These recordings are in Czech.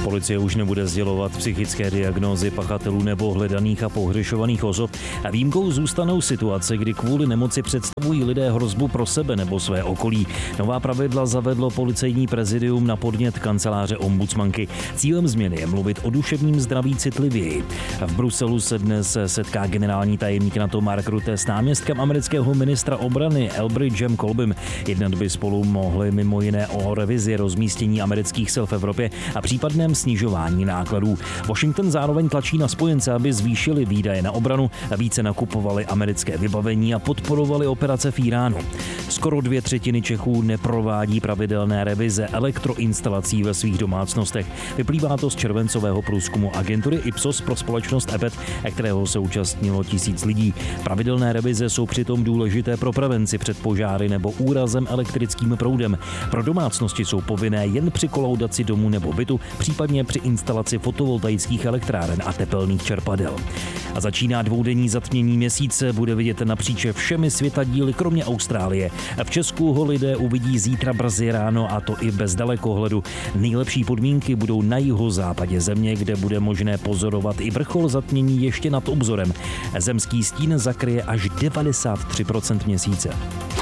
Policie už nebude sdělovat psychické diagnózy pachatelů nebo hledaných a pohřešovaných osob. A výjimkou zůstanou situace, kdy kvůli nemoci představují lidé hrozbu pro sebe nebo své okolí. Nová pravidla zavedlo policejní prezidium na podnět kanceláře ombudsmanky. Cílem změny je mluvit o duševním zdraví citlivěji. V Bruselu se dnes setká generální tajemník NATO Mark Rutte s náměstkem amerického ministra obrany Elbridgem Colbym. Jednat by spolu mohli mimo jiné o revizi rozmístění amerických sil v Evropě a případném snižování nákladů. Washington zároveň tlačí na spojence, aby zvýšili výdaje na obranu, více nakupovali americké vybavení a podporovali operace v Iránu. Skoro 2/3 Čechů neprovádí pravidelné revize elektroinstalací ve svých domácnostech. Vyplývá to z červencového průzkumu agentury Ipsos pro společnost EPET, kterého se účastnilo 1000 lidí. Pravidelné revize jsou přitom důležité pro prevenci před požáry nebo úrazem elektrickým proudem. Pro domácnosti jsou povinné jen při kolaudaci domu nebo bytu, případně při instalaci fotovoltaických elektráren a tepelných čerpadel. A začíná dvoudenní zatmění měsíce, bude vidět napříč všemi světadíly, kromě Austrálie. V Česku ho lidé uvidí zítra brzy ráno, a to i bez dalekohledu. Nejlepší podmínky budou na jihozápadě země, kde bude možné pozorovat i vrchol zatmění ještě nad obzorem. Zemský stín zakryje až 93% měsíce.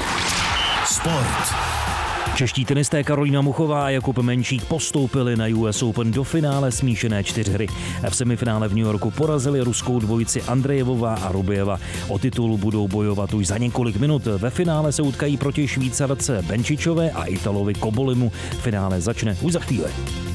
Sport. Čeští tenisté Karolína Muchová a Jakub Menčík postoupili na US Open do finále smíšené čtyřhry. V semifinále v New Yorku porazili ruskou dvojici Andrejevová a Rubijeva. O titul budou bojovat už za několik minut. Ve finále se utkají proti Švýcarce Benčičové a Italovi Kobolimu. Finále začne už za chvíli.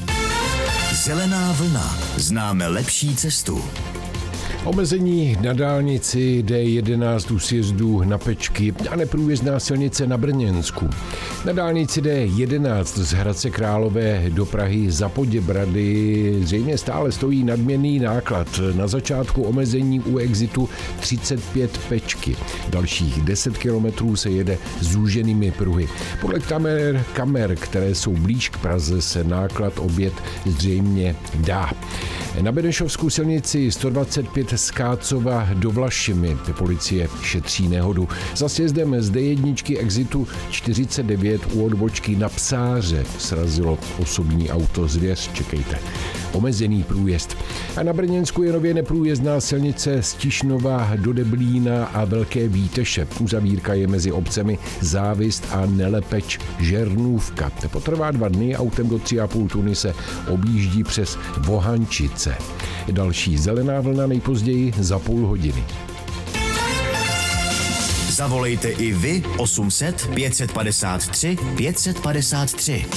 Zelená vlna. Známe lepší cestu. Omezení na dálnici D11 u sjezdu na Pečky a neprůjezdná silnice na Brněnsku. Na dálnici D11 z Hradce Králové do Prahy za Poděbrady zřejmě stále stojí nadměrný náklad. Na začátku omezení u exitu 35 Pečky. Dalších 10 kilometrů se jede zúženými pruhy. Podle kamer, které jsou blíž k Praze, se náklad objet zřejmě dá. Na Benešovskou silnici 125 z Kácova do Vlašimi policie šetří nehodu. Za sjezdem z D1 exitu 49 u odbočky na Psáře srazilo osobní auto Zvěř. Čekejte. Omezený průjezd. A na Brněnsku je nově neprůjezdná silnice z Tišnova do Deblína a Velké Víteše. Uzavírka je mezi obcemi Závist a Nelepeč Žernůvka. Potrvá 2 dny, autem do 3,5 tuny se objíždí přes Vohančice. Další zelená vlna nejpozději za půl hodiny. Zavolejte i vy 800 553 553.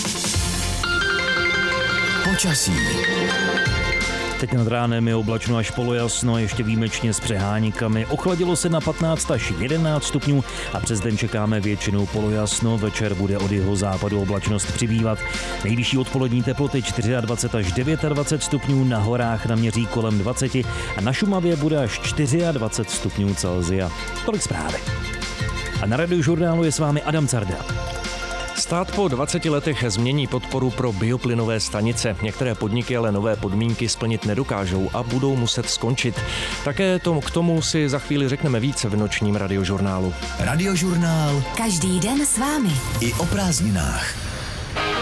Počasí. Teď nad ránem je oblačno až polojasno, ještě výjimečně s přeháníkami. Ochladilo se na 15 až 11 stupňů a přes den čekáme většinou polojasno. Večer bude od jihozápadu oblačnost přibývat. Nejvyšší odpolední teploty 24 až 29 stupňů, na horách naměří kolem 20 a na Šumavě bude až 24 stupňů Celsia. Tolik zprávy. A na Radiožurnálu je s vámi Adam Carda. Stát po 20 letech změní podporu pro bioplynové stanice. Některé podniky ale nové podmínky splnit nedokážou a budou muset skončit. Také k tomu si za chvíli řekneme více v nočním Radiožurnálu. Radiožurnál. Každý den s vámi. I o prázdninách.